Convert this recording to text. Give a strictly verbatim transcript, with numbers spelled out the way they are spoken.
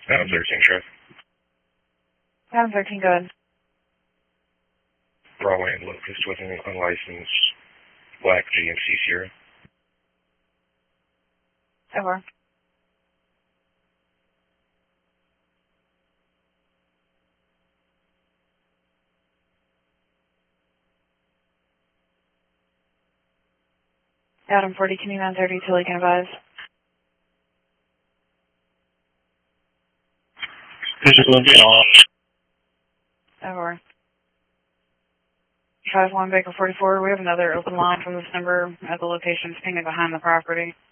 Adam thirteen, Sheriff. Adam thirteen, go ahead. Broadway and Locust with an unlicensed black G M C Sierra. Over. Adam forty, can you nine thirty till he can advise? Physical get off. Over. five one Baker forty-four, we have another open line from this number at the location pinging behind the property.